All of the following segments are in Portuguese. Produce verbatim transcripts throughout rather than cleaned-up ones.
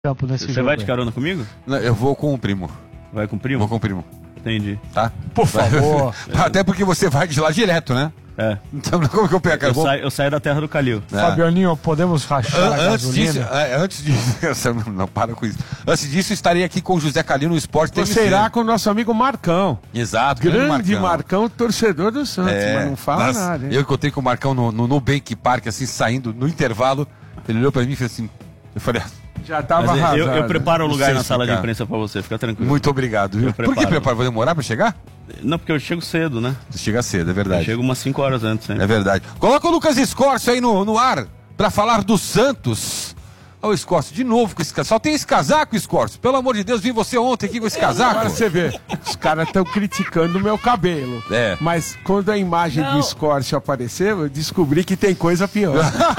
campo nesse Você jogo. vai de carona comigo? Não, eu vou com o primo. Vai com o primo? Vou com o primo. Entendi. Tá? Por favor. Até porque você vai de lá direto, né? É. Então, como que eu pego? Eu, vou... saio, eu saio da terra do Calil. É. Fabianinho, podemos rachar An a antes gasolina? disso, é, antes disso, não, não para com isso. Antes disso, estarei aqui com o José Calil no Esporte T V C. Você irá com o nosso amigo Marcão. Exato, Grande Marcão. Marcão, torcedor do Santos, É, mas não fala nossa, nada, hein? Eu encontrei com o Marcão no, no Nubank Park, assim, saindo no intervalo. Ele olhou pra mim e fez assim. Eu falei, Já tava Mas arrasado. eu, eu preparo o Não lugar sei na sala de explicar. imprensa pra você, fica tranquilo. muito obrigado, viu? Eu Por que preparo. prepara? Vai demorar pra chegar? Não, porque eu chego cedo, né? Você chega cedo, é Eu verdade. chego umas cinco horas antes, né? É verdade. Coloca o Lucas Escorcio aí no, no ar pra falar do Santos. Olha o Escorcio, de novo com esse casaco. Só tem esse casaco, Escorcio. Pelo amor de Deus, vi você ontem aqui com esse casaco. Agora você vê, os caras estão criticando o meu cabelo. É. Mas quando a imagem Não. do Escorcio apareceu, eu descobri que tem coisa pior.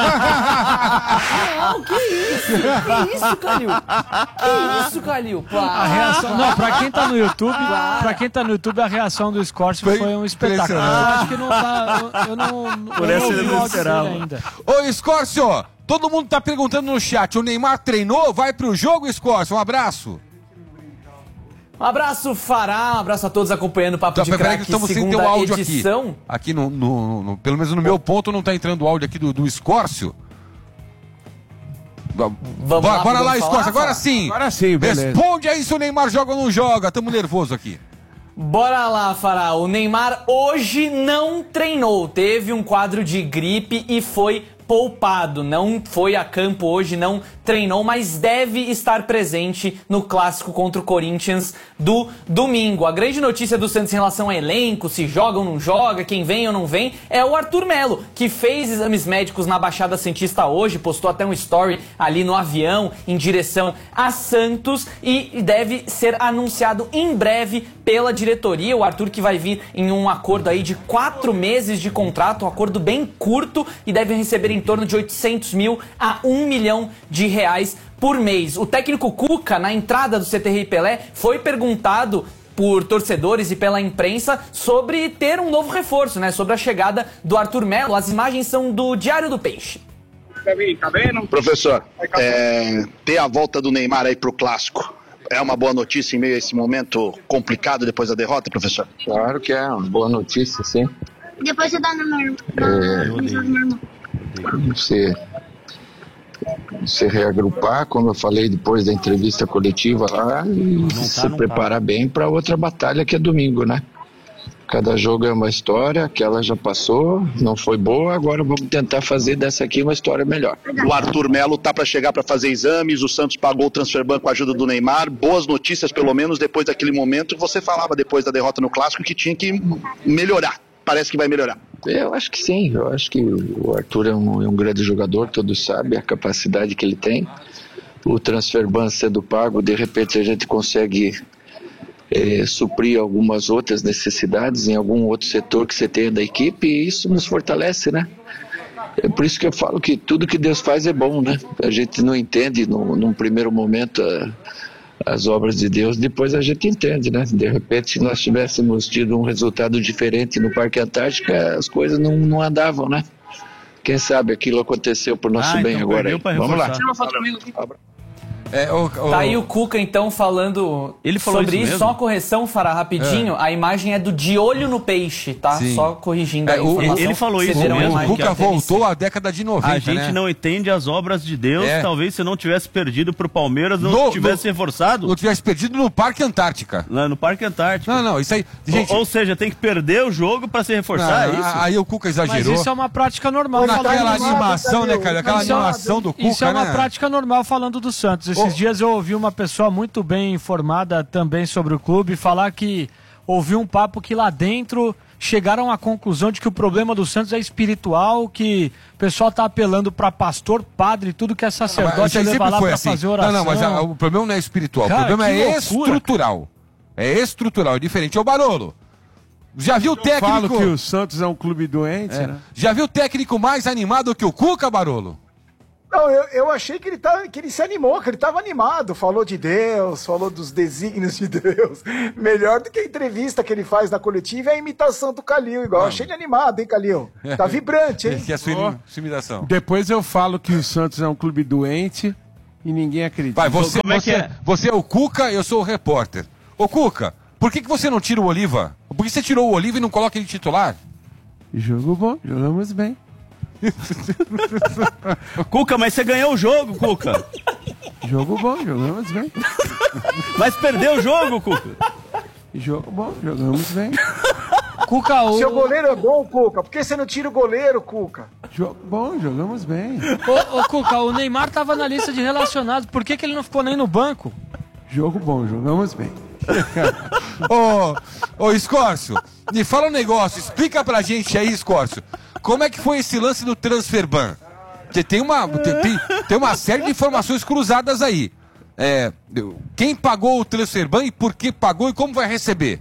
Não, que isso? Que isso, Calil? Que isso, Calil? A reação, não, pra quem tá no YouTube, pra quem tá no YouTube, a reação do Scorcio Foi foi um espetáculo. Eu impressionante. acho que não tá. Eu, eu não. Por eu essa não ele ouvi não o áudio dele esperava. ainda. Ô, Escorcio, todo mundo tá perguntando no chat. O Neymar treinou? Vai pro jogo, Escorcio? Um abraço. Um abraço, Fará. Um abraço a todos acompanhando o Papo Tá, de peraí que Craque, estamos sem ter o segunda áudio edição. aqui. Aqui, no, no- no- pelo menos no meu ponto, não tá entrando o áudio aqui do, do Escorcio. Vamos Vamos bora, lá, bora lá, vamos Escorcio. falar, Agora Fará? sim. Agora sim, beleza. Responde aí se o Neymar joga ou não joga. Tamo nervoso aqui. Bora lá, Fará. O Neymar hoje não treinou. Teve um quadro de gripe e foi poupado. Não foi a campo hoje, não treinou, mas deve estar presente no clássico contra o Corinthians do domingo. A grande notícia do Santos em relação a elenco, se joga ou não joga, quem vem ou não vem, é o Arthur Melo, que fez exames médicos na Baixada Santista hoje, postou até um story ali no avião em direção a Santos e deve ser anunciado em breve pela diretoria. O Arthur que vai vir em um acordo aí de quatro meses de contrato, um acordo bem curto e deve receber em torno de oitocentos mil a um milhão de reais por mês. O técnico Cuca, na entrada do C T R Pelé, foi perguntado por torcedores e pela imprensa sobre ter um novo reforço, né? Sobre a chegada do Arthur Melo. As imagens são do Diário do Peixe. Professor, é, ter a volta do Neymar aí pro clássico é uma boa notícia em meio a esse momento complicado depois da derrota, professor? Claro que é uma boa notícia, sim. Depois você dá no meu no jogo normal. Você se reagrupar, como eu falei depois da entrevista coletiva lá, e tá, se não preparar bem para outra batalha que é domingo, né? Cada jogo é uma história, aquela já passou, não foi boa, agora vamos tentar fazer dessa aqui uma história melhor. O Arthur Melo tá para chegar para fazer exames, o Santos pagou o transfer ban com a ajuda do Neymar, boas notícias pelo menos depois daquele momento. Você falava depois da derrota no clássico que tinha que melhorar, parece que vai melhorar. Eu acho que sim, eu acho que o Arthur é um, é um grande jogador, todos sabem a capacidade que ele tem. O transfer ban sendo pago, de repente a gente consegue é, suprir algumas outras necessidades em algum outro setor que você tenha da equipe, e isso nos fortalece, né? É por isso que eu falo que tudo que Deus faz é bom, né? A gente não entende no, num primeiro momento a, as obras de Deus, depois a gente entende, né? De repente, se nós tivéssemos tido um resultado diferente no Parque Antártica, as coisas não, não andavam, né? Quem sabe aquilo aconteceu por nosso Ah, bem então agora. perdeu Aí. pra Vamos lá. reforçar. É, o, o, Tá aí o Cuca, então, falando Ele falou sobre isso isso. mesmo? Só uma correção, Fará, rapidinho. A imagem é do De Olho no Peixe, tá? Sim. Só corrigindo É, aí a o- informação. ele falou isso Cederam a mesmo, o imagem Cuca que a T V C. voltou à década de noventa, A gente né? não entende as obras de Deus. É. Talvez se não tivesse perdido pro Palmeiras, não No- tivesse no- reforçado Não tivesse perdido no Parque Antártica. lá no Parque Antártico. Não, não, isso aí... Gente, ou, ou seja, tem que perder o jogo pra se reforçar, não, é isso? aí o Cuca Mas exagerou. isso é uma prática normal. Naquela falando do- animação, né, cara? Aquela Isso é uma- animação do Cuca, Isso é uma né? prática normal falando do Santos. Esses Ô. dias eu ouvi uma pessoa muito bem informada também sobre o clube falar que ouviu um papo que lá dentro chegaram à conclusão de que o problema do Santos é espiritual, que o pessoal tá apelando para pastor, padre, tudo que é Mas sacerdote isso aí levar sempre lá foi para assim. fazer oração. Não, não, mas a- o problema não é espiritual. Cara, o problema que é loucura, estrutural. É estrutural, é diferente. Ô, Barolo, já viu o Eu técnico... falo que o Santos é um clube doente, É. né? Já viu o técnico mais animado que o Cuca, Barolo? Não, eu, eu achei que ele, tá, que ele se animou, que ele estava animado. Falou de Deus, falou dos desígnios de Deus. Melhor do que a entrevista que ele faz na coletiva é a imitação do Calil, igual. Eu achei ele animado, hein, Calil? Tá vibrante, hein? Que é a sua, Ó. sua imitação. Depois eu falo que o Santos é um clube doente e ninguém acredita. Vai, você, Como é você, que é? você é o Cuca, eu sou o repórter. Ô, Cuca, por que, que você não tira o Oliva? Por que você tirou o Oliva e não coloca ele titular? Jogo bom, jogamos bem. Cuca, mas você ganhou o jogo, Cuca. Jogo bom, jogamos bem. Mas perdeu o jogo, Cuca. Jogo bom, jogamos bem. Cuca, o... Seu goleiro é bom, Cuca. Por que você não tira o goleiro, Cuca? Jogo bom, jogamos bem. Ô, ô, Cuca, o Neymar tava na lista de relacionados. Por que, que ele não ficou nem no banco? Jogo bom, jogamos bem. Ô, ô, Escórcio, me fala um negócio, explica pra gente aí, Escórcio. Como é que foi esse lance do Transferban? Porque tem uma, tem, tem, tem uma série de informações cruzadas aí. É, quem pagou o Transferban e por que pagou e como vai receber?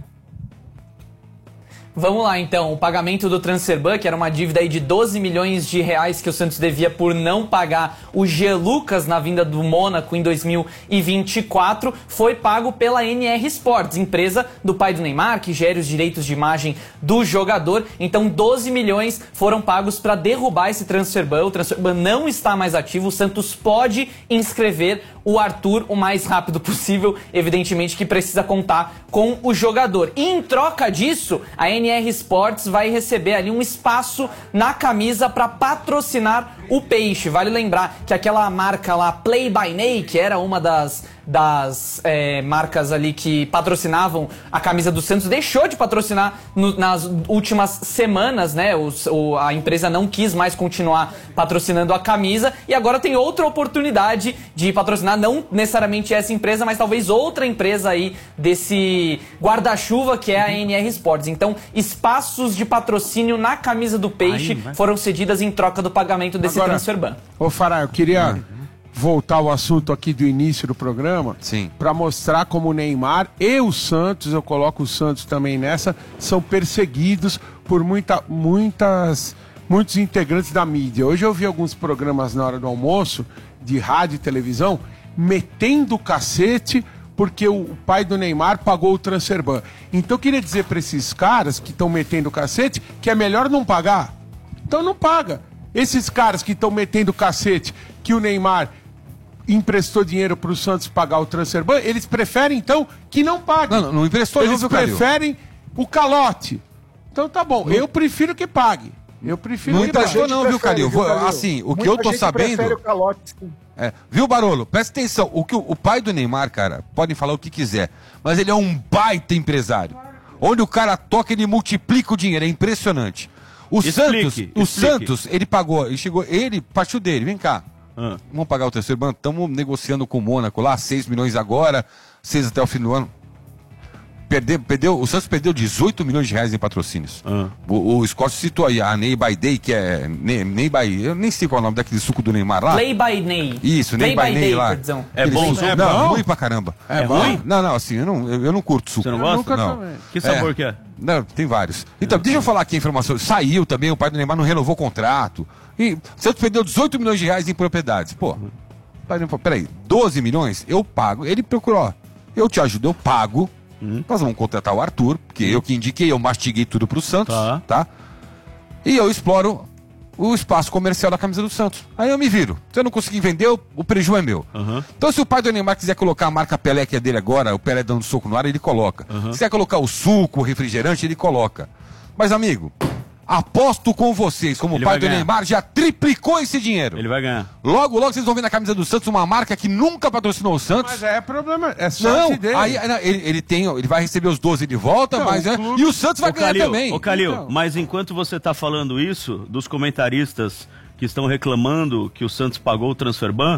Vamos lá, então. O pagamento do Transferban, que era uma dívida aí de doze milhões de reais que o Santos devia por não pagar o G. Lucas na vinda do Mônaco em dois mil e vinte e quatro, foi pago pela N R Sports, empresa do pai do Neymar, que gera os direitos de imagem do jogador. Então, doze milhões foram pagos para derrubar esse Transferban. O Transferban não está mais ativo. O Santos pode inscrever o Arthur o mais rápido possível, evidentemente que precisa contar com o jogador. E em troca disso, a N R Sports vai receber ali um espaço na camisa para patrocinar o Peixe. Vale lembrar que aquela marca lá, Play by Ney, que era uma das, das é, marcas ali que patrocinavam a camisa do Santos, deixou de patrocinar no, nas últimas semanas, né? Os, o, a empresa não quis mais continuar patrocinando a camisa e agora tem outra oportunidade de patrocinar, não necessariamente essa empresa, mas talvez outra empresa aí desse guarda-chuva que é a N R Sports. Então, espaços de patrocínio na camisa do Peixe Aí, foram cedidas em troca do pagamento desse Agora, Transferban. Ô, Fará, eu queria voltar ao assunto aqui do início do programa. Sim. Para mostrar como o Neymar e o Santos, eu coloco o Santos também nessa, são perseguidos por muita, muitas, muitos integrantes da mídia. Hoje eu vi alguns programas na hora do almoço, de rádio e televisão, metendo o cacete porque o pai do Neymar pagou o Transferban. Então eu queria dizer para esses caras que estão metendo o cacete que é melhor não pagar. Então não paga. Esses caras que estão metendo o cacete que o Neymar emprestou dinheiro para o Santos pagar o Transferban, eles preferem então que não paguem. Não, não, não emprestou, eles não, viu, Calil? preferem o calote. Então tá bom, eu prefiro que pague. Eu prefiro Não que pague. emprestou não, viu, Calil? viu, Calil? Assim, o que Muita eu tô gente sabendo... prefere o calote, sim. É, viu, Barolo? Presta atenção. O, que o, o pai do Neymar, cara, podem falar o que quiser, mas ele é um baita empresário. Onde o cara toca, ele multiplica o dinheiro. É impressionante. O Explique, Santos, o explique. Santos, ele pagou, ele chegou, ele partiu dele, vem cá. Ah. Vamos pagar o terceiro banco, estamos negociando com o Mônaco lá, seis milhões agora, seis até o fim do ano. Perdeu, perdeu, o Santos perdeu dezoito milhões de reais em patrocínios. Ah. O, o Scott citou aí a Ney by Day, que é. Ney, Ney by. Eu nem sei qual é o nome daquele suco do Neymar lá. Play by Ney. Isso, Play Ney by Ney Day, lá. perdão. É Aquele bom, suco- é não, bom? ruim pra caramba. É ruim? Não, não, assim, eu não, eu, eu não curto suco. Você não gosta? Nunca Não. também. Que sabor que é? Não, tem vários. Então, deixa eu falar aqui a informação. Saiu também, o pai do Neymar não renovou o contrato. E o Santos perdeu dezoito milhões de reais em propriedades. Pô, o pai do Neymar falou, peraí, doze milhões? Eu pago. Ele procurou, ó, eu te ajudo, eu pago. Hum. Nós vamos contratar o Arthur, porque eu que indiquei, eu mastiguei tudo pro Santos, Tá. tá? E eu exploro o espaço comercial da camisa do Santos. Aí eu me viro. Se eu não conseguir vender, o, o prejuízo é meu. Uhum. Então, se o pai do Neymar quiser colocar a marca Pelé, que é dele agora, o Pelé dando soco no ar, ele coloca. Uhum. Se quiser colocar o suco, o refrigerante, ele coloca. Mas, amigo, aposto com vocês, como Ele o pai vai do ganhar. Neymar já triplicou esse dinheiro. Ele vai ganhar. Logo, logo vocês vão ver na camisa do Santos uma marca que nunca patrocinou o Santos. Mas é problema, é Não, sorte dele. aí não, ele, ele tem, ele vai receber os doze de volta, Não, mas o é, clube- e o Santos vai Ô, ganhar Calil, também. ô, Calil, Então. mas enquanto você tá falando isso, dos comentaristas que estão reclamando que o Santos pagou o Transferban,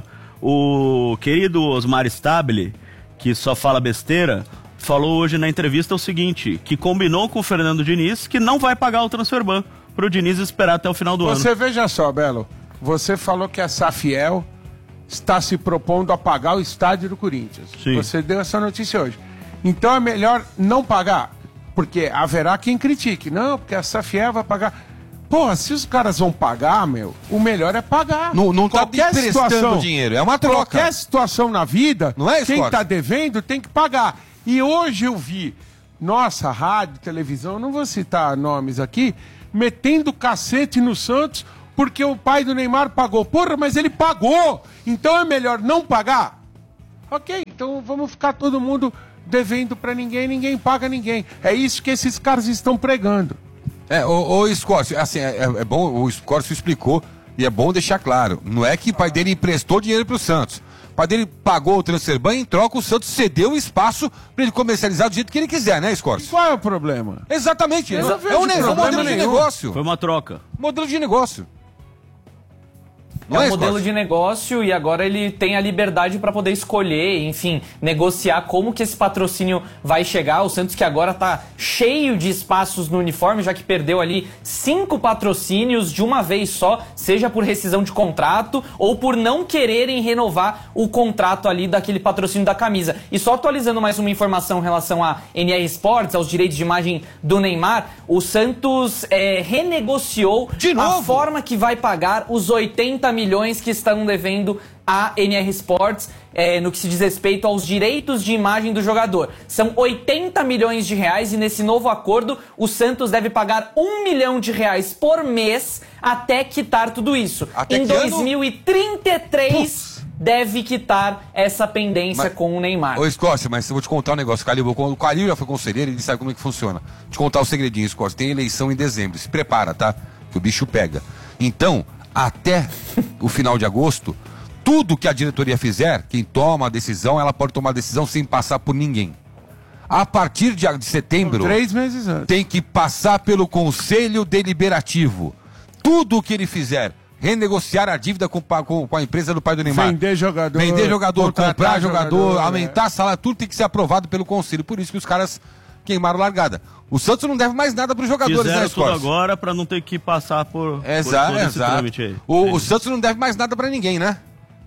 o querido Osmar Stabile, que só fala besteira, falou hoje na entrevista o seguinte, que combinou com o Fernando Diniz que não vai pagar o Transferban, pro Diniz esperar até o final do ano. Você veja só, Belo, você falou que a Safiel está se propondo a pagar o estádio do Corinthians. Sim. Você deu essa notícia hoje. Então é melhor não pagar, porque haverá quem critique. Não, porque a Safiel vai pagar. Porra, se os caras vão pagar, meu, o melhor é pagar. Não, não tá Qualquer emprestando situação, dinheiro, é uma troca. Qualquer situação na vida, Não é, quem Scott? está devendo tem que pagar. E hoje eu vi, nossa, rádio, televisão, não vou citar nomes aqui, metendo cacete no Santos porque o pai do Neymar pagou. Porra, mas ele pagou! Então é melhor não pagar? Ok, então vamos ficar todo mundo devendo pra ninguém, ninguém paga ninguém. É isso que esses caras estão pregando. É, o, o Escócio, assim, é, é bom, o Escócio explicou, e é bom deixar claro, não é que o pai dele emprestou dinheiro pro Santos. O pai dele pagou o Transferban e em troca o Santos cedeu o espaço para ele comercializar do jeito que ele quiser, né, Escócio? Qual é o problema? Exatamente. Eu É, não vejo um, ne- é um problema modelo de nenhum. negócio. Foi uma troca. Modelo de negócio. É um modelo de negócio e agora ele tem a liberdade para poder escolher, enfim, negociar como que esse patrocínio vai chegar. O Santos que agora tá cheio de espaços no uniforme, já que perdeu ali cinco patrocínios de uma vez só, seja por rescisão de contrato ou por não quererem renovar o contrato ali daquele patrocínio da camisa. E só atualizando mais uma informação em relação à N R Sports, aos direitos de imagem do Neymar, o Santos é, renegociou De novo? a forma que vai pagar os oitenta milhões que estão devendo à N R Sports é, no que se diz respeito aos direitos de imagem do jogador. São oitenta milhões de reais e nesse novo acordo o Santos deve pagar um milhão de reais por mês até quitar tudo isso. Até em que ano? dois mil e trinta e três deve quitar essa pendência Mas- com o Neymar. Ô, Escócia, mas eu vou te contar um negócio. Calil, o Calil já foi conselheiro, ele sabe como é que funciona. Vou te contar o segredinho, Escócia. Tem eleição em dezembro. Se prepara, tá? Que o bicho pega. Então, até o final de agosto, tudo que a diretoria fizer, quem toma a decisão, ela pode tomar a decisão sem passar por ninguém. A partir de de setembro, Três meses antes. tem que passar pelo Conselho Deliberativo. Tudo o que ele fizer, renegociar a dívida com, pa- com, com a empresa do pai do Neymar. Vender jogador, Vender jogador, contratar comprar jogador, jogador, aumentar salário, tudo tem que ser aprovado pelo Conselho. Por isso que os caras queimaram largada. O Santos não deve mais nada para os jogadores, Fizeram né, tudo Escócia? agora pra não ter que passar por, por Exato, todo esse exato. trâmite aí. O, o Santos não deve mais nada para ninguém, né?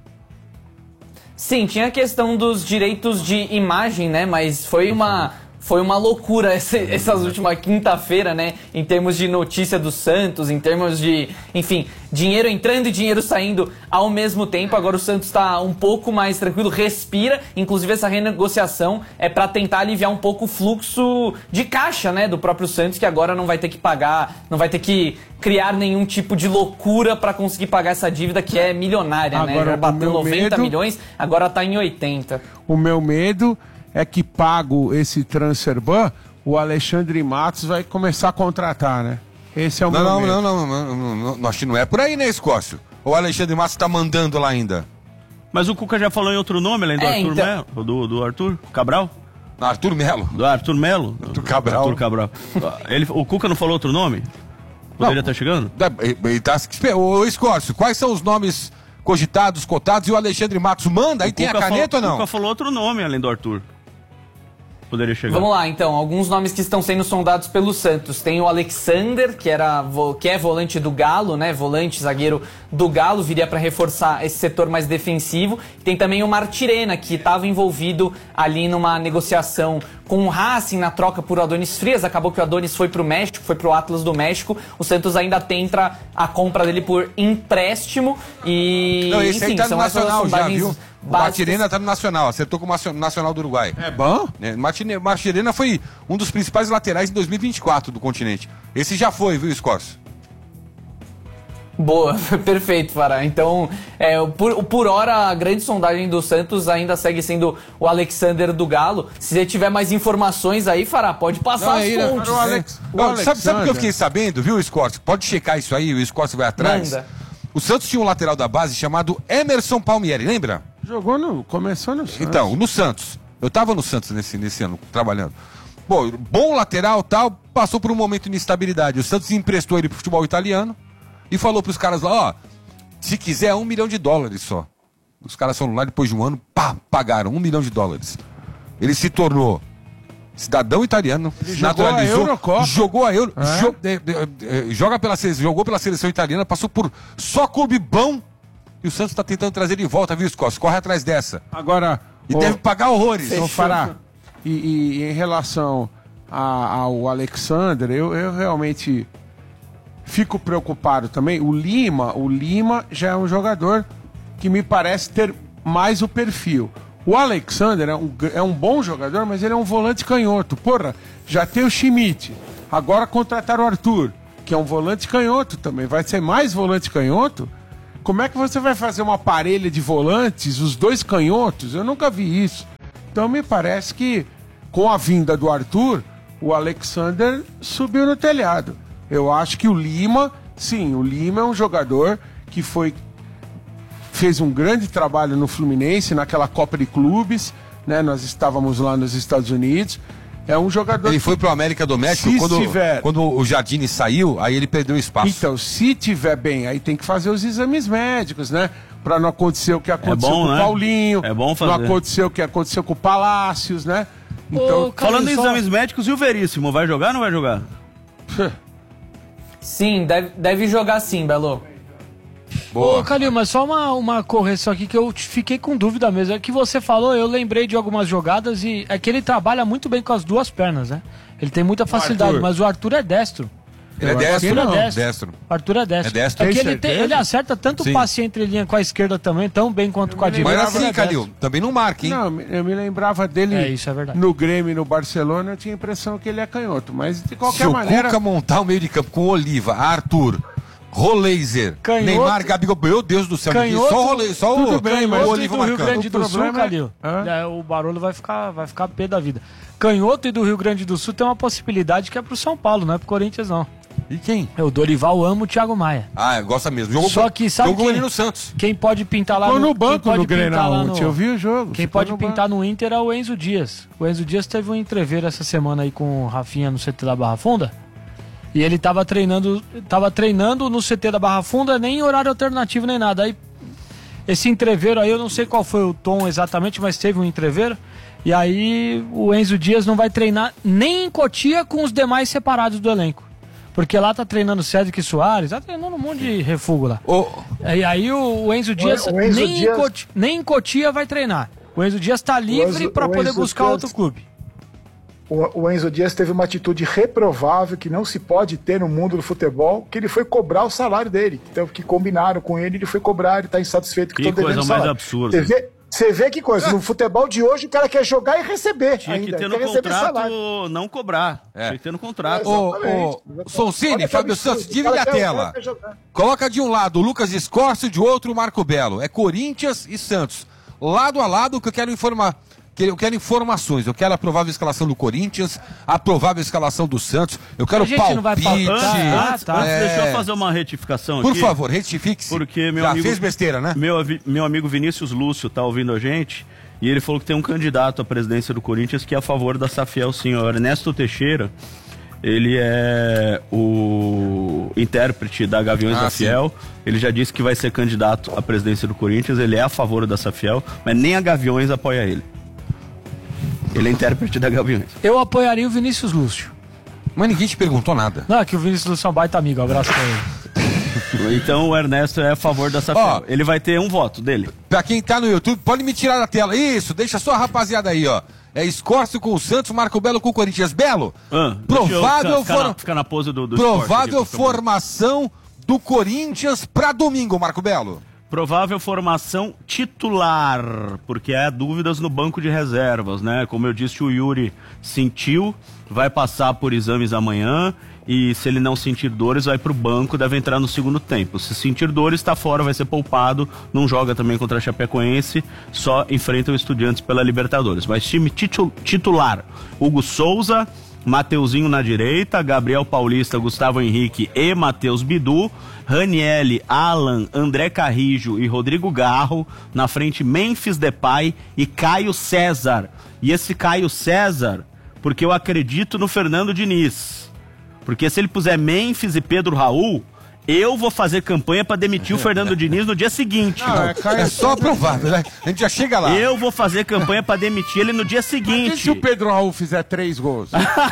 Sim, tinha a questão dos direitos de imagem, né? Mas foi uma, foi uma loucura essa, essas últimas quinta-feira, né? Em termos de notícia do Santos, em termos de, enfim, dinheiro entrando e dinheiro saindo ao mesmo tempo. Agora o Santos está um pouco mais tranquilo, respira. Inclusive essa renegociação é para tentar aliviar um pouco o fluxo de caixa, né? Do próprio Santos, que agora não vai ter que pagar, não vai ter que criar nenhum tipo de loucura para conseguir pagar essa dívida que é milionária, né? Agora, Já o bateu meu noventa medo- milhões, agora tá em oitenta. O meu medo é que, pago esse transfer ban, o Alexandre Matos vai começar a contratar, né? Esse é o Não, meu não, medo. não, não, não, não, não, acho que não é por aí, né, Escócio? O Alexandre Matos está mandando lá ainda. Mas o Cuca já falou em outro nome, além do É, Arthur então- Melo? Do, do Arthur Cabral? Arthur Melo. Do Arthur Melo? Arthur Cabral. Arthur Cabral. Ele, o Cuca não falou outro nome? Poderia estar chegando? Da- ele- ele tá- Ô, Escócio, quais são os nomes cogitados, cotados, e o Alexandre Matos manda? Aí O tem a Cuca caneta falou, ou não? O Cuca falou outro nome, além do Arthur. Poderia chegar. Vamos lá, então. Alguns nomes que estão sendo sondados pelo Santos. Tem o Alexander, que, era, vo- que é volante do Galo, né? Volante, zagueiro do Galo, viria para reforçar esse setor mais defensivo. Tem também o Martirena, que estava envolvido ali numa negociação com o Racing na troca por Adonis Frias. Acabou que o Adonis foi pro México, foi pro Atlas do México. O Santos ainda tenta a compra dele por empréstimo. E, Não, esse aí enfim, tá no são essas Nacional já, sondagens viu? O básicas. Martirena tá no Nacional, acertou com o Nacio- Nacional do Uruguai. É bom? É, Martine- Martirena foi um dos principais laterais em dois mil e vinte e quatro do continente. Esse já foi, viu, Escócio? Boa, perfeito, Fará. Então, é, por, por hora, a grande sondagem do Santos ainda segue sendo o Alexander do Galo. Se você tiver mais informações aí, Fará, pode passar Não, as aí, né? fontes. O né? Alex- o Não, sabe, sabe o que eu Alexander- fiquei sabendo, viu, Escócio? Pode checar isso aí, o Escócio vai atrás. Manda. O Santos tinha um lateral da base chamado Emerson Palmieri, lembra? Jogou no... Começou no Santos. Então, no Santos. Eu tava no Santos nesse, nesse ano, trabalhando. Bom, bom lateral tal, passou por um momento de instabilidade. O Santos emprestou ele pro futebol italiano e falou pros caras lá, ó, se quiser um milhão de dólares só. Os caras foram lá depois de um ano, pá, pagaram um milhão de dólares. Ele se tornou cidadão italiano, Ele jogou a Eurocopa. jogou a Euro, É? jo- de- de- de- joga pela, sele- jogou pela seleção italiana, passou por só clube bom. E o Santos tá tentando trazer de volta, viu, Escócio? Corre atrás dessa. Agora... E ô, deve pagar horrores. Ô, Fará, e, e- e em relação a- ao Alexander, eu, eu realmente fico preocupado também. O Lima, o Lima já é um jogador que me parece ter mais o perfil. O Alexander é um, gr- é um bom jogador, mas ele é um volante canhoto. Porra, já tem o Schmidt, agora contrataram o Arthur. que é um volante canhoto também. Vai ser mais volante canhoto? Como é que você vai fazer uma parelha de volantes, os dois canhotos? Eu nunca vi isso. Então me parece que com a vinda do Arthur, o Alexander subiu no telhado. Eu acho que o Lima, sim, o Lima é um jogador que foi fez um grande trabalho no Fluminense, naquela Copa de Clubes, né? Nós estávamos lá nos Estados Unidos. É um jogador. Ele foi pro América do México quando, tiver... quando o Jardine saiu, aí ele perdeu espaço. Então, se tiver bem, aí tem que fazer os exames médicos, né? Pra não acontecer o que aconteceu é bom, com o né? Paulinho. É bom fazer. Não acontecer o que aconteceu com o Palácios, né? Então, Ô, falando em só... exames médicos, e o Veríssimo, vai jogar ou não vai jogar? Sim, deve, deve jogar sim, Belo. Boa. Ô, Calil, mas só uma, uma correção aqui que eu fiquei com dúvida mesmo. É que você falou, eu lembrei de algumas jogadas e é que ele trabalha muito bem com as duas pernas, né? Ele tem muita facilidade, Arthur. Mas o Arthur é destro. Ele é destro, Arthur não. é destro. destro. Arthur é destro. É destro. É que ele, tem, ele acerta tanto o passe entre linha com a esquerda também, tão bem quanto com a direita. Mas assim, Calil, também não marca, hein? Não, eu me lembrava dele é, isso é verdade. No Grêmio e no Barcelona, eu tinha a impressão que ele é canhoto. Mas de qualquer Se maneira... Se o Cuca montar o meio de campo com Oliva, Arthur... Roleiser, Neymar, Gabigol, meu Deus do céu, canhoto, só o Rolei, só o, bem, o Oliva do Rio marcando. Grande do o Sul, Calil, é, o Barolo vai ficar, vai ficar pé da vida. Canhoto e do Rio Grande do Sul tem uma possibilidade que é pro São Paulo, não é pro Corinthians, não. E quem? É o Dorival ama o Thiago Maia. Ah, gosta mesmo. Jogou Só que sabe jogou quem, ele no Santos. Quem pode pintar lá Ficou no, no banco no Grenal ontem, eu vi o jogo. Quem pode no pintar banco. No Inter é o Enzo Dias. O Enzo Dias teve um entreveiro essa semana aí com o Rafinha no C T da Barra Funda. E ele tava treinando, tava treinando no C T da Barra Funda, nem em horário alternativo, nem nada. Aí, esse entreveiro aí, eu não sei qual foi o tom exatamente, mas teve um entreveiro. E aí o Enzo Dias não vai treinar nem em Cotia com os demais separados do elenco. Porque lá tá treinando Cédric Soares, tá treinando um monte de refúgio lá. Oh. E aí o, o Enzo Dias, o Enzo nem, Dias... Em Cotia, nem em Cotia vai treinar. O Enzo Dias tá livre para poder buscar Dias... outro clube. O Enzo Dias teve uma atitude reprovável que não se pode ter no mundo do futebol, que ele foi cobrar o salário dele. Então, que combinaram com ele, ele foi cobrar, ele está insatisfeito que estão devendo o salário. Que coisa mais absurda. Você vê, você vê que coisa, no futebol de hoje o cara quer jogar e receber. Tinha ainda. que ter no quer contrato salário. Não cobrar. É. Tinha que ter no contrato. Ô, ô, Soncini, Fábio Santos, divide a tela. Coloca de um lado o Lucas Escorcio, de outro o Marco Belo. É Corinthians e Santos. Lado a lado, que eu quero informar. Eu quero informações, eu quero a provável escalação do Corinthians, a provável escalação do Santos, eu quero a gente palpite. Não vai ah, antes, tá. é... Deixa eu fazer uma retificação Por aqui. Por favor, retifique-se. Porque meu Já amigo, fez besteira, né? Meu, meu amigo Vinícius Lúcio tá ouvindo a gente e ele falou que tem um candidato à presidência do Corinthians que é a favor da Safiel, sim, o Ernesto Teixeira. Ele é o intérprete da Gaviões ah, da Fiel. Sim. Ele já disse que vai ser candidato à presidência do Corinthians. Ele é a favor da Safiel, mas nem a Gaviões apoia ele. Ele é intérprete da Gaviões. Eu apoiaria o Vinícius Lúcio. Mas ninguém te perguntou nada. Não, é que o Vinícius Lúcio é um baita amigo. Um abraço pra ele. Então o Ernesto é a favor da Safiel. Ele vai ter um voto dele. Pra quem tá no YouTube, pode me tirar da tela. Isso, deixa só a rapaziada aí, ó. É Escorcio com o Santos, Marco Belo com o Corinthians. Belo, ah, provável ficar, ficar, na, ficar na pose do, do provável aqui, formação do Corinthians pra domingo, Marco Belo. Provável formação titular, porque há dúvidas no banco de reservas, né? Como eu disse, o Yuri sentiu, vai passar por exames amanhã e se ele não sentir dores, vai pro banco, deve entrar no segundo tempo. Se sentir dores, tá fora, vai ser poupado, não joga também contra a Chapecoense, só enfrenta o Estudiantes pela Libertadores. Mas time titu- titular, Hugo Souza, Mateuzinho na direita, Gabriel Paulista, Gustavo Henrique e Matheus Bidu, Ranielli, Alan, André Carrijo e Rodrigo Garro, na frente Memphis Depay e Caio César. E esse Caio César, porque eu acredito no Fernando Diniz. Porque se ele puser Memphis e Pedro Raul, eu vou fazer campanha pra demitir o Fernando Diniz no dia seguinte. Não, é, é só provável, né? A gente já chega lá. Eu vou fazer campanha pra demitir ele no dia seguinte. Mas e se o Pedro Raul fizer três gols?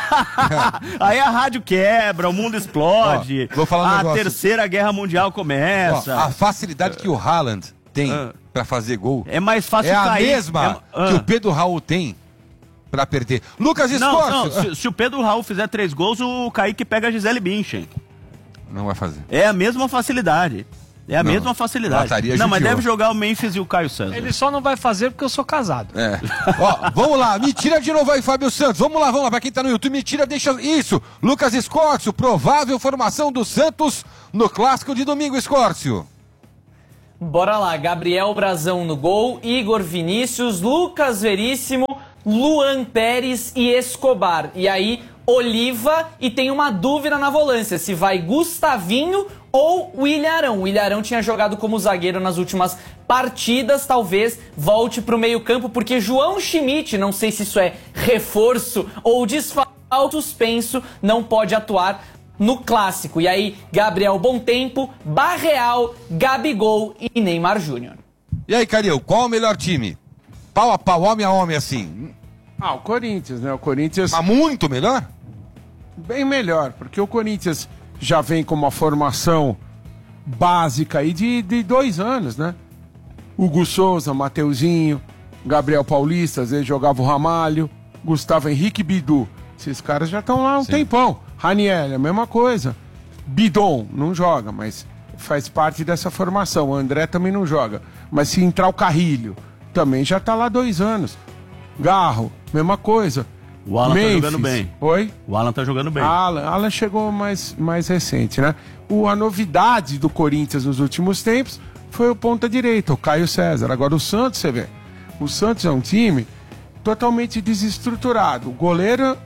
Aí a rádio quebra, o mundo explode. Ó, vou falar um a negócio. Terceira Guerra Mundial começa. Ó, a facilidade que o Haaland tem ah. pra fazer gol é mais fácil é cair. a mesma é... Ah. que o Pedro Raul tem pra perder. Lucas Escorcio. Não, não. Se, se o Pedro Raul fizer três gols, o Kaique pega a Gisele Bündchen. Não vai fazer. É a mesma facilidade. É a Não. mesma facilidade. Lataria não, mas judiou. deve jogar o Memphis e o Caio César. Ele só não vai fazer porque eu sou casado. É. Ó, vamos lá, me tira de novo aí, Fábio Santos. Vamos lá, vamos lá, pra quem tá no YouTube, me tira, deixa isso. Lucas Escórcio, provável formação do Santos no clássico de domingo, Escórcio. Bora lá, Gabriel Brazão no gol, Igor Vinícius, Lucas Veríssimo, Luan Pérez e Escobar. E aí, Oliva, e tem uma dúvida na volância, se vai Gustavinho ou o Ilharão. O Ilharão tinha jogado como zagueiro nas últimas partidas, talvez volte para o meio campo, porque João Schmidt, não sei se isso é reforço ou desfalque suspenso, não pode atuar no clássico. E aí, Gabriel Bontempo, Barreal, Gabigol e Neymar Júnior. E aí, Calil, qual o melhor time? Pau a pau, homem a homem, assim. Ah, o Corinthians, né? O Corinthians... Mas muito melhor? Bem melhor, porque o Corinthians já vem com uma formação básica aí de, de dois anos, né? Hugo Souza, Mateuzinho, Gabriel Paulista, às vezes jogava o Ramalho, Gustavo Henrique, Bidu. Esses caras já estão lá há um Sim. tempão. Raniel, a mesma coisa. Bidon, não joga, mas faz parte dessa formação. O André também não joga. Mas se entrar o Carrilho, também já está lá há dois anos. Garro, mesma coisa. O Alan Memphis. tá jogando bem. Oi? O Alan tá jogando bem. Alan, Alan chegou mais, mais recente, né? O, a novidade do Corinthians nos últimos tempos foi o ponta direita, o Caio César. Agora o Santos, você vê. O Santos é um time totalmente desestruturado. O goleiro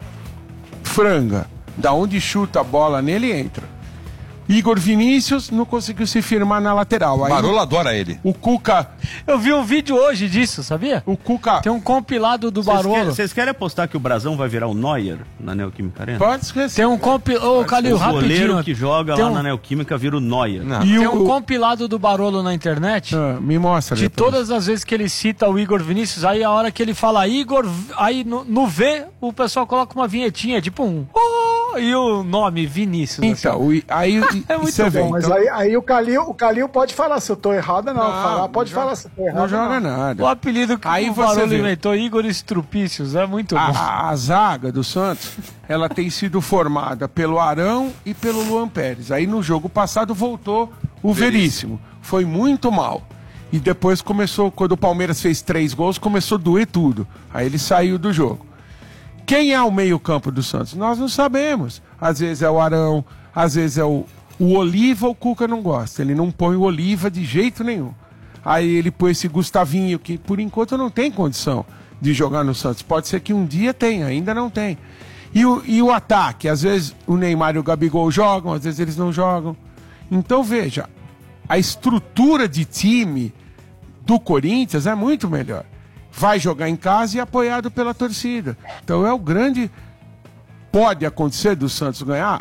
franga. Da onde chuta a bola nele, entra. Igor Vinícius não conseguiu se firmar na lateral. Aí Barolo adora ele. o Cuca... Eu vi um vídeo hoje disso, sabia? O Cuca... Tem um compilado do Vocês Barolo. querem, vocês querem apostar que o Brasão vai virar o Neuer na Neoquímica Arena? Pode esquecer. Tem um compilado... Ô, Calil, O goleiro rapidinho. que joga Tem lá um- na Neoquímica vira o Neuer. Não. E Tem o... um compilado do Barolo na internet. Ah, me mostra. De depois. todas as vezes que ele cita o Igor Vinícius, aí a hora que ele fala Igor, aí no, no V, o pessoal coloca uma vinhetinha, tipo um... Oh, e o nome, Vinícius. Então, o, aí É muito você vê, bom, Mas então, aí, aí o Calil, o Calil pode falar se eu tô errado, não. Não, Falar, pode não falar joga- se eu tô errado. não joga não. O nada. apelido que Aí o você Barolo vê. inventou, Igor Estrupícios, é muito bom. A, a zaga do Santos, ela tem sido formada pelo Arão e pelo Luan Pérez. Aí no jogo passado voltou o Veríssimo. Foi muito mal. E depois começou, quando o Palmeiras fez três gols, começou a doer tudo. Aí ele saiu do jogo. Quem é o meio-campo do Santos? Nós não sabemos. Às vezes é o Arão, às vezes é o, o Oliva, o Cuca não gosta. Ele não põe o Oliva de jeito nenhum. Aí ele põe esse Gustavinho, que por enquanto não tem condição de jogar no Santos. Pode ser que um dia tenha, ainda não tem. E o, e o ataque? Às vezes o Neymar e o Gabigol jogam, às vezes eles não jogam. Então veja, a estrutura de time do Corinthians é muito melhor. Vai jogar em casa e apoiado pela torcida. Então é o grande... Pode acontecer do Santos ganhar?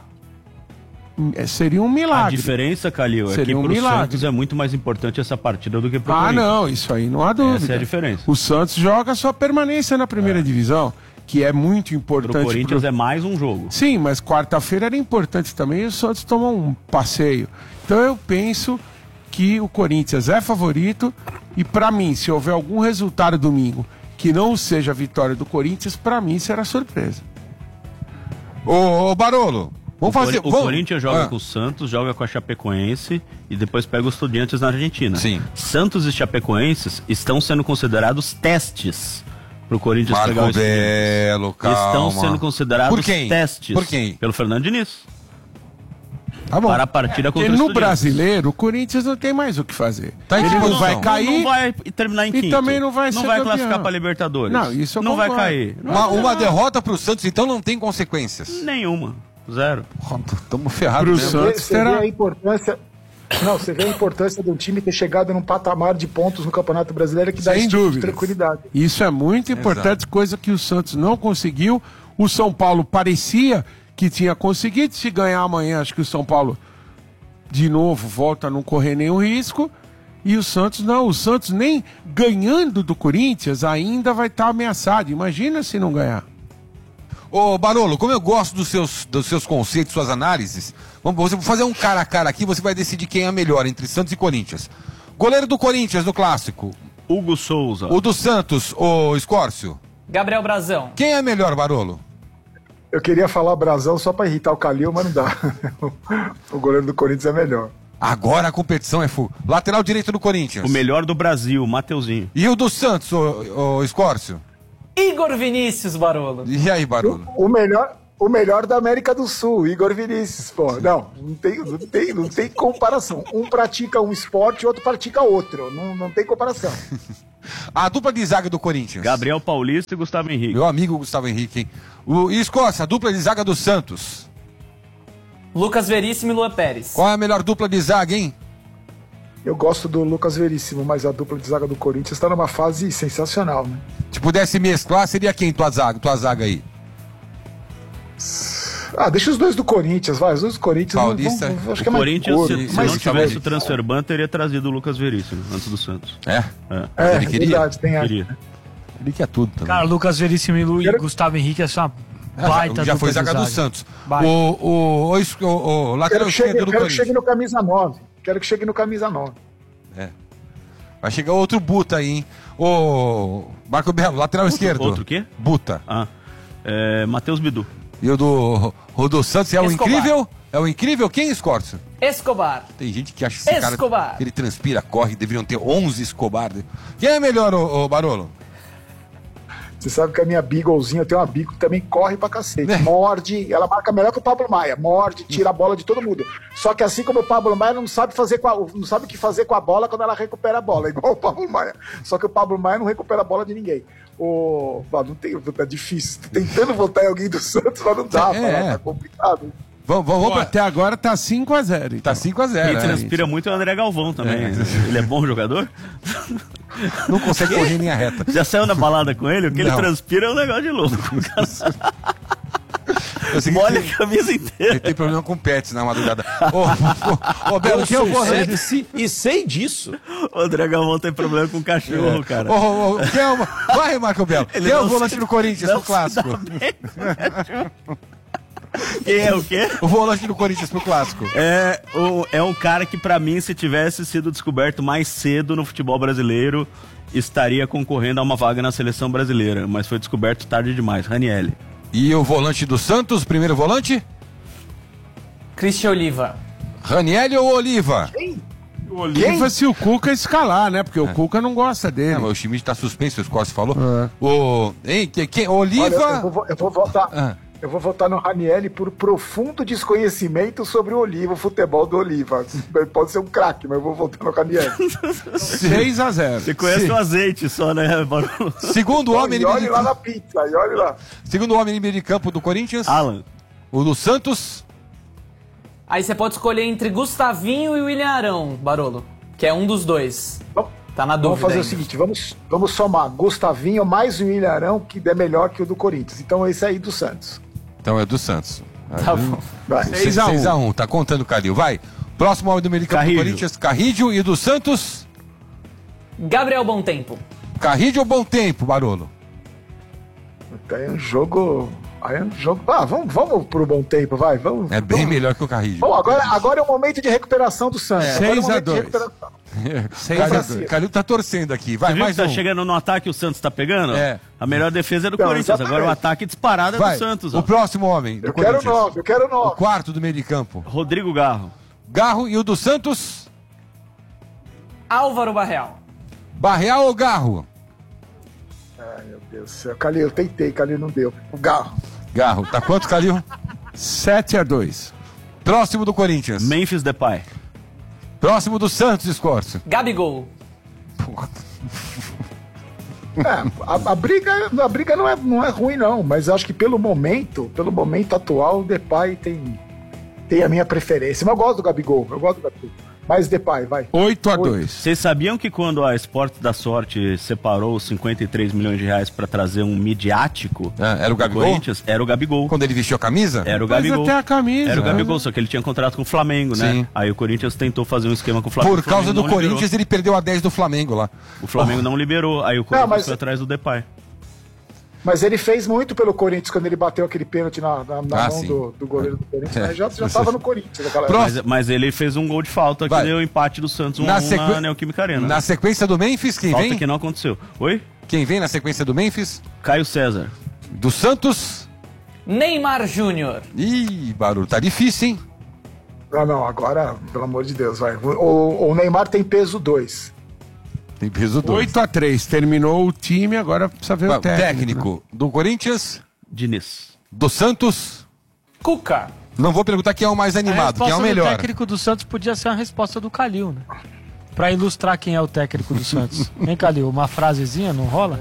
É, seria um A milagre. diferença, Calil, é que Seria um pro milagre. Santos é muito mais importante essa partida do que pro Ah, Corinthians. não, isso aí não há dúvida. Essa é a diferença. O Santos joga sua permanência na primeira divisão, que é muito Pro importante. Corinthians pro- é mais um jogo. Sim, mas quarta-feira era importante também e o Santos tomou um passeio. Então eu penso que o Corinthians é favorito e pra mim, se houver algum resultado domingo que não seja a vitória do Corinthians, pra mim será surpresa. Ô, ô Barolo, vamos o fazer... Cori- o vamos... Corinthians joga Ah. com o Santos, joga com a Chapecoense e depois pega os Estudiantes na Argentina. Sim. Santos e Chapecoenses estão sendo considerados testes pro Corinthians pegar o Marco Estudiantes. Belo, calma. Estão sendo considerados Por quem? testes Por quem? pelo Fernando Diniz. Tá bom. Para a partida contra Porque o no Estudiantes. brasileiro, o Corinthians não tem mais o que fazer. Tá em Ele que não posição? vai cair. Não, não vai terminar em E quinto. também não vai Não ser vai campeão. classificar para Libertadores. Não, isso eu Não vai concordo. cair. Não Uma, vai uma derrota pro Santos, então, não tem consequências. Nenhuma. Zero. Estamos ferrados Pro mesmo. Santos Você vê terá... a importância. Não, você vê a importância do time ter chegado num patamar de pontos no Campeonato Brasileiro que dá Sem esse tipo de dúvida. tranquilidade. Isso é muito importante, coisa que o Santos não conseguiu. O São Paulo parecia que tinha conseguido. Se ganhar amanhã, acho que o São Paulo, de novo, volta a não correr nenhum risco. E o Santos não. O Santos nem ganhando do Corinthians ainda vai estar ameaçado. Imagina se não ganhar. Ô, Barolo, como eu gosto dos seus, dos seus conceitos, suas análises, vamos você fazer um cara a cara aqui, você vai decidir quem é melhor entre Santos e Corinthians. Goleiro do Corinthians no Clássico, Hugo Souza. o do Santos, o Escórcio. Gabriel Brazão. Quem é melhor, Barolo? Eu queria falar Brasão só pra irritar o Calil, mas não dá. O goleiro do Corinthians é melhor. Agora a competição é full. Lateral direito do Corinthians. O melhor do Brasil, Mateuzinho. E o do Santos, o, o Escórcio? Igor Vinícius, Barolo. E aí, Barolo? O, o melhor... O melhor da América do Sul, Igor Vinícius, pô. Não, não tem, não tem, não tem comparação. Um pratica um esporte, outro pratica outro. Não, não tem comparação. A dupla de zaga do Corinthians. Gabriel Paulista e Gustavo Henrique. Meu amigo Gustavo Henrique, hein? O, e Escócia, a dupla de zaga do Santos. Lucas Veríssimo e Luan Pérez. Qual é a melhor dupla de zaga, hein? Eu gosto do Lucas Veríssimo, mas a dupla de zaga do Corinthians está numa fase sensacional, né? Se pudesse mesclar, seria quem tua zaga, tua zaga aí? Ah, deixa os dois do Corinthians, vai. Os dois do Corinthians. Paulista. Vão, vão, acho O que é mais Corinthians, cor, se, mais se não cor. tivesse o transfer ban, teria trazido o Lucas Veríssimo antes do Santos. É? É, É, Ele queria? verdade, tem essa. queria. Ele quer tudo também. Cara, Lucas Veríssimo e Lu- e Quero- Gustavo Henrique é só uma Ah, baita já dupla foi de zaga do zaga. Santos. Baita. O, o, o, es- o, o Quero lateral que, chegue, esquerdo do quero que chegue Corinthians. no camisa nove. Quero que chegue no camisa nove. Vai chegar outro Buta aí, hein? O Marco Belo, lateral esquerdo. Outro o quê? Buta. Ah, é, Matheus Bidu. E o do, o do Santos é o Escobar. incrível? É o incrível quem, Escórcio? Escobar. Tem gente que acha que esse Escobar. cara, ele transpira, corre, deveriam ter onze Escobar. Quem é melhor, ô, ô Barolo? Você sabe que a minha Beaglezinha, eu tenho uma Beagle que também corre pra cacete. É. Morde, ela marca melhor que o Pablo Maia. Morde, tira a bola de todo mundo. Só que assim como o Pablo Maia não sabe fazer com a, não sabe o que fazer com a bola quando ela recupera a bola, igual o Pablo Maia. Só que o Pablo Maia não recupera a bola de ninguém. O, ah, não tem, é difícil. Tô tentando votar em alguém do Santos, mas não dá, É, cara, é. tá complicado. Vamos, vamos, Pô, vamos pra... até agora tá cinco a zero. Tá Então. cinco a zero. Quem é. transpira muito é o André Galvão também. É. Ele é bom jogador? Não consegue correr em linha reta. Já saiu na balada com ele? O que Não. ele transpira é um negócio de louco. Eu sei que Molha tem- a camisa inteira. Ele tem problema com pets na madrugada. Ô, ô, ô, Belo, quem é o volante? sepsi e sei disso. O André Galvão tem problema com cachorro, cara. Ô, ô, ô, quem é o... Vai, Marco Belo. Ele Quem é o não volante se- do Corinthians não no clássico? se dá bem com cachorro. Quem é o quê? O volante do Corinthians pro clássico. É, o, é um cara que, pra mim, se tivesse sido descoberto mais cedo no futebol brasileiro, estaria concorrendo a uma vaga na seleção brasileira. Mas foi descoberto tarde demais. Ranielli. E o volante do Santos, primeiro volante? Cristian Oliva. Ranielli ou Oliva? O Oliva se o Cuca escalar, né? Porque o Cuca não gosta É, dele. mas o Schmidt tá suspenso, o Scorsi falou. É. O... Hein, que, que, Oliva... Olha, eu, vou, eu vou votar. Ah. Eu vou votar no Ranielli por profundo desconhecimento sobre o Oliva, o futebol do Oliva. Ele pode ser um craque, mas eu vou votar no Ranielli. seis a zero. Você conhece Sim. o azeite só, né, Barolo? Segundo homem, E em olhe meio lá de... na pizza, e olhe lá. Segundo homem em meio de campo do Corinthians, Alan. o do Santos. Aí você pode escolher entre Gustavinho e William Arão, Barolo. Que é um dos dois. Vamos, Tá na vamos dúvida fazer o ainda. seguinte, vamos, vamos somar Gustavinho mais o William Arão, que é melhor que o do Corinthians. Então esse aí do Santos. Então é do Santos. Tá bom. Vai. seis a um. seis a um, tá contando o Calil. Vai. Próximo homem do meio de campo do Carrilho. Corinthians, Carrídio, e do Santos, Gabriel Bontempo. Carrídio ou Bom Tempo, Barolo? Aí é um jogo... Aí é um jogo... Ah, vamos, vamos pro bom tempo, vai. Vamos, É bem vamos. melhor que o Carrídio. Bom, agora, agora é o momento de recuperação do Santos. Agora é o seis a momento de dois. recuperação. seis a Calil, dois. Calil tá torcendo aqui. Vai, Você viu mais que tá um. chegando no ataque e o Santos tá pegando? É. A melhor defesa é do Não, Corinthians. exatamente. Agora o ataque disparado é Vai. do Santos. O Ó. próximo homem do Eu quero Corinthians. nove, eu quero O nove. quarto do meio de campo. Rodrigo Garro. Garro, e o do Santos, Álvaro Barreal. Barreal ou Garro? Ai, meu Deus do céu. Calil, eu tentei, Calil não deu. O Garro. Garro. Tá quanto, Calil? sete a dois. Próximo do Corinthians. Memphis Depay. Próximo do Santos, Escorcio. Gabigol. É, a, a briga, a briga não, é, não é ruim, não, mas acho que pelo momento, pelo momento atual, o Depay tem, tem a minha preferência. Mas eu gosto do Gabigol, eu gosto do Gabigol. Mas Depay, vai. oito a dois. Vocês sabiam que quando a Esporte da Sorte separou os cinquenta e três milhões de reais pra trazer um midiático Ah, era o do Gabigol? Corinthians, era o Gabigol. Quando ele vestiu a camisa? Era o Mas Gabigol. até a camisa. Era o né? Gabigol, só que ele tinha contrato com o Flamengo, né? Sim. Aí o Corinthians tentou fazer um esquema com o Flamengo. Por o Flamengo causa do não liberou. Corinthians, ele perdeu a dez do Flamengo lá. O Flamengo não liberou. Aí o Corinthians mas- foi atrás do Depay. Mas ele fez muito pelo Corinthians quando ele bateu aquele pênalti na, na, na Ah, mão sim. do, do goleiro do Corinthians. É. Né? Já, já tava no Corinthians naquela Próximo. época. Mas, mas ele fez um gol de falta que Vai. deu o empate do Santos um Na a um sequ- na Neoquímica Arena. Na sequência do Memphis, quem Falta vem? que não aconteceu. Oi? Quem vem na sequência do Memphis? Caio César. Do Santos? Neymar Júnior. Ih, barulho, tá difícil, hein? Não, não, agora, pelo amor de Deus, vai. O, o Neymar tem peso dois. Tem peso dois. oito a três, terminou o time, agora precisa ver Ah, o técnico. técnico né? do Corinthians, Diniz. do Santos. Cuca. Não vou perguntar quem é o mais A animado, quem é resposta o do melhor. técnico do Santos podia ser a resposta do Calil, né? Pra ilustrar quem é o técnico do Santos. Vem, Calil, uma frasezinha, não rola?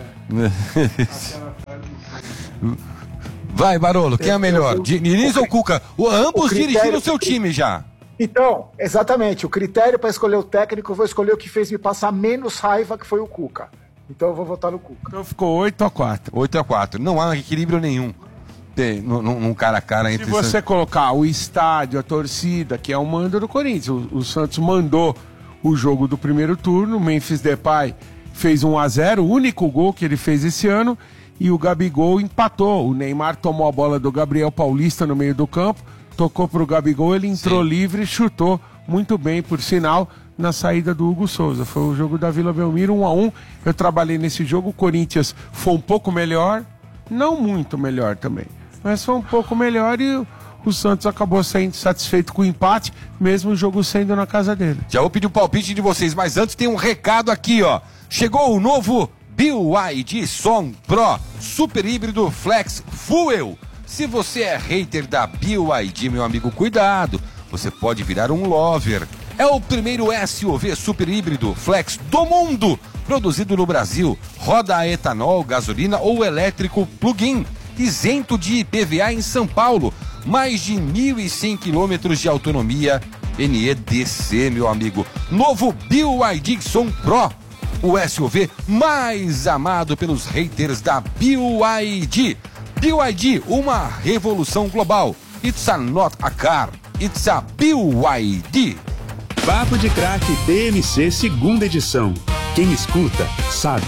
Vai, Barolo, quem é melhor? Diniz ou Cuca? O, ambos critério- dirigiram o seu time já. Então, exatamente, o critério para escolher o técnico, eu vou escolher o que fez me passar menos raiva, que foi o Cuca. Então eu vou votar no Cuca. Então ficou oito a quatro. oito a quatro. Não há equilíbrio nenhum. Tem, num, num cara a cara Se entre você colocar o estádio, a torcida, que é o mando do Corinthians, o, o Santos mandou o jogo do primeiro turno, o Memphis Depay fez um a zero, o único gol que ele fez esse ano, e o Gabigol empatou. O Neymar tomou a bola do Gabriel Paulista no meio do campo, tocou pro Gabigol, ele entrou Sim. livre e chutou muito bem, por sinal, na saída do Hugo Souza. Foi o jogo da Vila Belmiro, um a um. Eu trabalhei nesse jogo, o Corinthians foi um pouco melhor, não muito melhor também, mas foi um pouco melhor e o, o Santos acabou sendo satisfeito com o empate, mesmo o jogo sendo na casa dele. Já vou pedir o palpite de vocês, mas antes tem um recado aqui, ó. Chegou o novo B Y D Som Pro Super Híbrido Flex Fuel. Se você é hater da B Y D, meu amigo, cuidado. Você pode virar um lover. É o primeiro S U V super híbrido Flex do mundo. Produzido no Brasil. Roda a etanol, gasolina ou elétrico plug-in. Isento de I P V A em São Paulo. Mais de mil e cem quilômetros de autonomia. N E D C, meu amigo. Novo B Y D Som Pro. O S U V mais amado pelos haters da B Y D. B Y D, uma revolução global. It's a not a car, it's a B Y D. Papo de Craque T M C segunda edição. Quem escuta, sabe.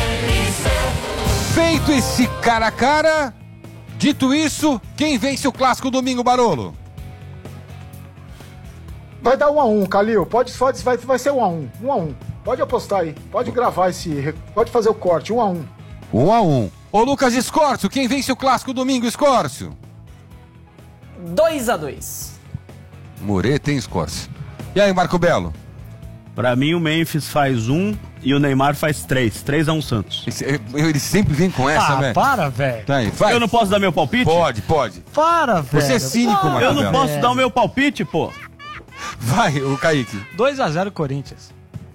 Feito esse cara a cara, dito isso, quem vence o clássico domingo, Barolo? Vai dar um a um, Calil. Pode, pode, vai, vai ser um a um. Um a um. Pode apostar aí. Pode gravar esse. Pode fazer o corte. Um a um. Um a um. Ô Lucas Escórcio, quem vence o clássico domingo, Escórcio? dois a dois. Moreta, hein, Escórcio? E aí, Marco Belo? Pra mim, o Memphis faz um e o Neymar faz três. três a um Santos. Esse- Ele sempre vem com essa, Ah, velho. para, velho. Tá aí, vai. Eu não posso dar meu palpite? Pode, pode. Para, velho. Você é cínico, Para, Marco Eu não Belo. posso dar o meu palpite, pô. Vai, o Kaique. dois a zero Corinthians.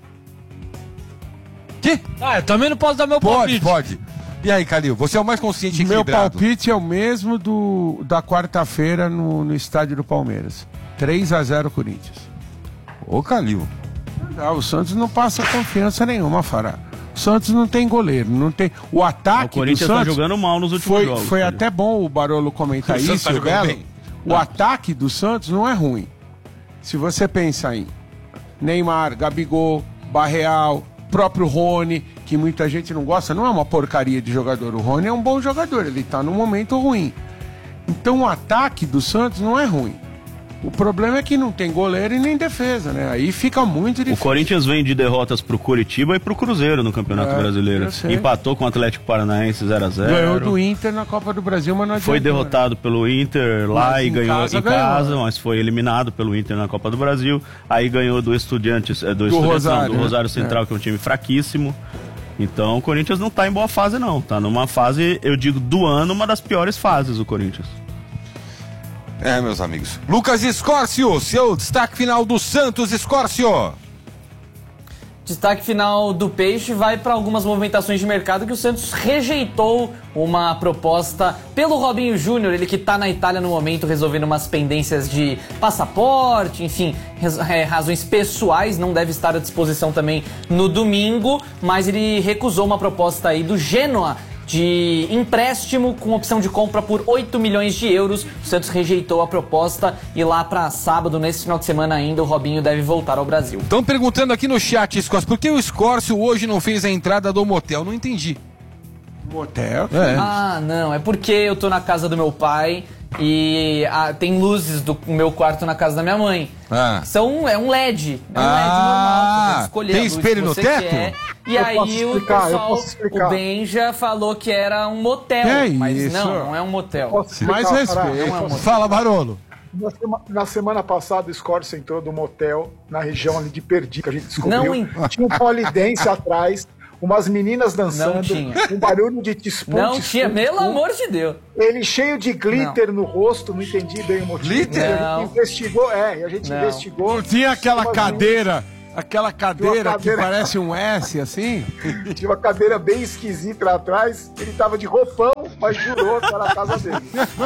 Que? Ah, eu também não posso dar meu Pode, palpite. pode. E aí, Calil, você é o mais consciente e Meu equilibrado. palpite é o mesmo do da quarta-feira no, no estádio do Palmeiras. três a zero Corinthians. Ô, Calil. Ah, o Santos não passa confiança nenhuma, Fará. O Santos não tem goleiro, não tem. O ataque O Corinthians do tá Santos jogando mal nos últimos foi, jogos. Foi Calil. até bom o Barolo comentar O Santos isso, tá o jogando Belo. bem. O ataque do Santos não é ruim. Se você pensa em Neymar, Gabigol, Barreal, próprio Rony, que muita gente não gosta, não é uma porcaria de jogador. O Rony é um bom jogador, ele tá num momento ruim. Então o ataque do Santos não é ruim. O problema é que não tem goleiro e nem defesa, né? Aí fica muito O difícil. Corinthians vem de derrotas pro Curitiba e pro Cruzeiro no Campeonato É, Brasileiro. eu sei. Empatou com o Atlético Paranaense zero a zero. Ganhou do Inter na Copa do Brasil, mas não Foi adiantou, né? derrotado pelo Inter lá Mas e em ganhou casa em ganhou, casa, né? mas foi eliminado pelo Inter na Copa do Brasil. Aí ganhou do Estudiantes, é, do, Estudiantes, não, Rosário, do né? Rosário Central, É. que é um time fraquíssimo. Então o Corinthians não tá em boa fase, não. Tá numa fase, eu digo, do ano, uma das piores fases o Corinthians. É, meus amigos. Lucas Escórcio, seu destaque final do Santos, Escórcio. Destaque final do Peixe vai para algumas movimentações de mercado que o Santos rejeitou uma proposta pelo Robinho Júnior, ele que está na Itália no momento resolvendo umas pendências de passaporte, enfim, raz- é, razões pessoais, não deve estar à disposição também no domingo, mas ele recusou uma proposta aí do Genoa de empréstimo com opção de compra por oito milhões de euros. O Santos rejeitou a proposta e lá para sábado, nesse final de semana ainda, o Robinho deve voltar ao Brasil. Estão perguntando aqui no chat, Escórcio, por que o Escórcio hoje não fez a entrada do motel? Não entendi. Motel. É. Ah, não, é porque eu tô na casa do meu pai e ah, tem luzes do meu quarto na casa da minha mãe. Ah. São, é um L E D, é um Ah, L E D normal, você deve escolher tem a luz espelho que no você teto? quer. E Eu aí posso o explicar, eu pessoal, posso explicar. o Benja falou que era um motel, É mas isso. não, não é um motel. Posso explicar, Mais Fará? respeito. Não é um motel. Fala, Barolo. Na, sema, na semana passada, o Scorse entrou do motel na região ali de Perdi, que a gente descobriu. Não, tinha um polidense atrás, umas meninas dançando, um barulho de tispum. Não tispum, tinha, pelo tispum. amor de Deus. Ele cheio de glitter não. no rosto, não entendi bem o motivo. Glitter? A gente investigou, é, e a gente não. investigou. Tinha aquela cadeira... Aquela cadeira, cadeira que parece um S, assim? Tinha uma cadeira bem esquisita lá atrás. Ele tava de roupão, mas jurou que era a casa dele.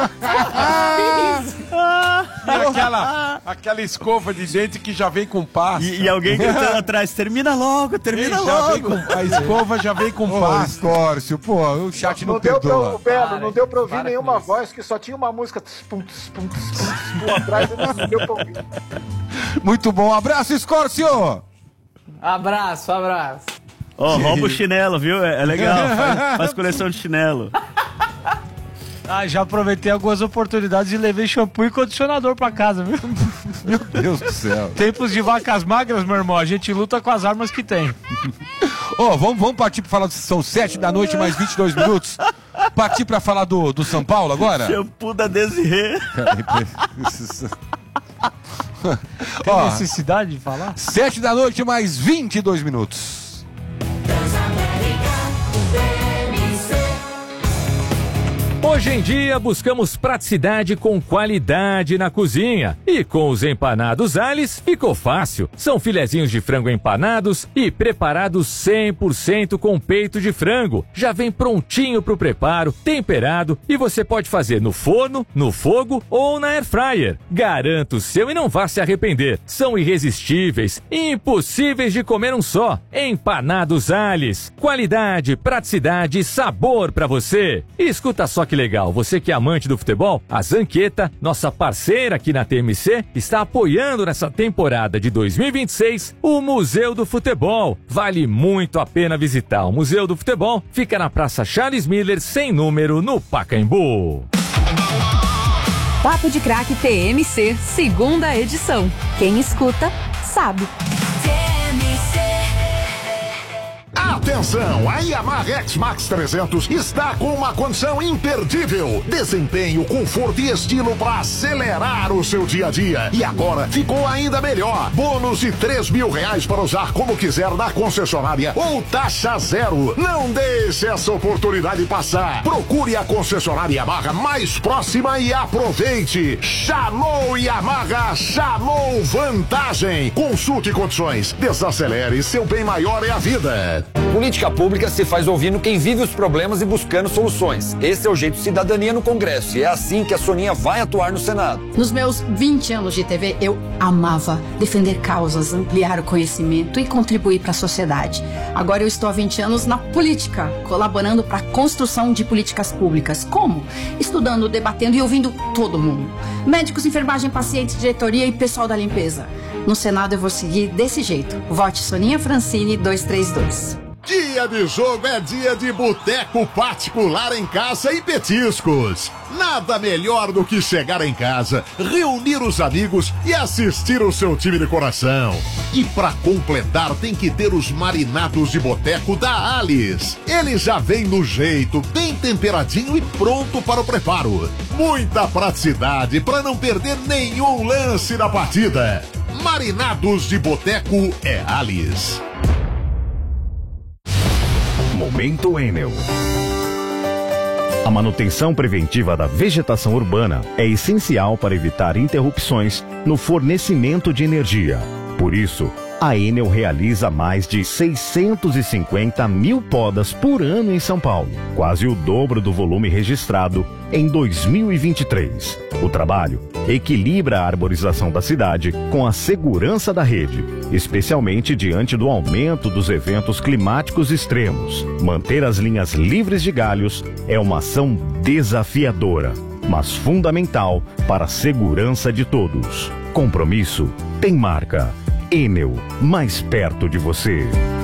E aquela, aquela escova de dente que já vem com pasta. E, e alguém gritando atrás, termina logo, termina Ele já vem logo. com- a escova já vem com Ô, pasta. Escórcio, pô, o chat não, Não deu pra, perdoa. Belo, não deu pra ouvir para nenhuma com isso. voz, que só tinha uma música tspum, tspum, tspum, tspum, atrás, não deu pra ouvir. Muito bom, abraço, Escórcio! Abraço, abraço. Ó, rouba o chinelo, viu? É, é legal, faz, faz coleção de chinelo. Ah, já aproveitei algumas oportunidades e levei shampoo e condicionador pra casa, viu? Meu Deus do céu. Tempos de vacas magras, meu irmão, a gente luta com as armas que tem. Ô, vamos, vamos partir pra falar, são sete da noite, mais vinte e dois minutos. Partir pra falar do, do São Paulo agora? Shampoo da Desirê. Tem Ó, necessidade de falar? sete da noite, mais vinte e dois minutos. Hoje em dia, buscamos praticidade com qualidade na cozinha. E com os empanados Alice, ficou fácil. São filezinhos de frango empanados e preparados cem por cento com peito de frango. Já vem prontinho pro preparo, temperado, e você pode fazer no forno, no fogo ou na air fryer. Garanto o seu e não vá se arrepender. São irresistíveis, impossíveis de comer um só. Empanados Alice. Qualidade, praticidade e sabor pra você. E escuta só que legal, você que é amante do futebol, a Zanqueta, nossa parceira aqui na T M C, está apoiando nessa temporada de dois mil e vinte e seis o Museu do Futebol. Vale muito a pena visitar. O Museu do Futebol fica na Praça Charles Miller, sem número, no Pacaembu. Papo de Craque T M C, segunda edição. Quem escuta, sabe. Atenção, a Yamaha X-Max trezentos está com uma condição imperdível. Desempenho, conforto e estilo para acelerar o seu dia a dia. E agora ficou ainda melhor. Bônus de três mil reais para usar como quiser na concessionária ou taxa zero. Não deixe essa oportunidade passar. Procure a concessionária Yamaha mais próxima e aproveite. Chamou Yamaha, chamou vantagem. Consulte condições. Desacelere, seu bem maior é a vida. Política pública se faz ouvindo quem vive os problemas e buscando soluções. Esse é o jeito de cidadania no Congresso e é assim que a Soninha vai atuar no Senado. Nos meus vinte anos de T V, eu amava defender causas, ampliar o conhecimento e contribuir para a sociedade. Agora eu estou há vinte anos na política, colaborando para a construção de políticas públicas. Como? Estudando, debatendo e ouvindo todo mundo. Médicos, enfermagem, pacientes, diretoria e pessoal da limpeza. No Senado eu vou seguir desse jeito. Vote Soninha Francini dois três dois. Dia de jogo é dia de boteco particular em casa e petiscos. Nada melhor do que chegar em casa, reunir os amigos e assistir o seu time de coração. E pra completar tem que ter os marinados de boteco da Alice. Ele já vem no jeito, bem temperadinho e pronto para o preparo. Muita praticidade para não perder nenhum lance da partida. Marinados de boteco é Alice. Momento Enel. A manutenção preventiva da vegetação urbana é essencial para evitar interrupções no fornecimento de energia. Por isso, a Enel realiza mais de seiscentos e cinquenta mil podas por ano em São Paulo, quase o dobro do volume registrado em dois mil e vinte e três. O trabalho equilibra a arborização da cidade com a segurança da rede, especialmente diante do aumento dos eventos climáticos extremos. Manter as linhas livres de galhos é uma ação desafiadora, mas fundamental para a segurança de todos. Compromisso tem marca. Enel, mais perto de você.